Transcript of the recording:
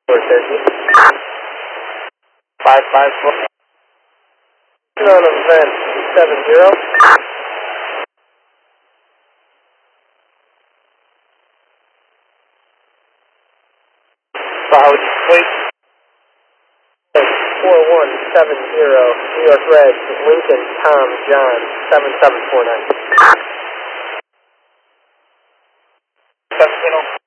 430. 554. On event 70. Baha'i Wait. 4170, New York Red, Lincoln, Tom, John, 7749. 17.